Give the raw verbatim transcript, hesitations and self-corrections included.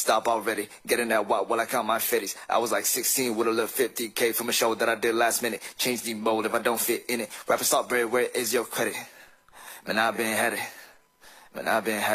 stop already. Getting that walk while I count my fifties. I was like sixteen with a little fifty K from a show that I did last minute. Change the mode if I don't fit in it. Rapper stop, where is your credit? Man, I've been had it. Man, I've been had it.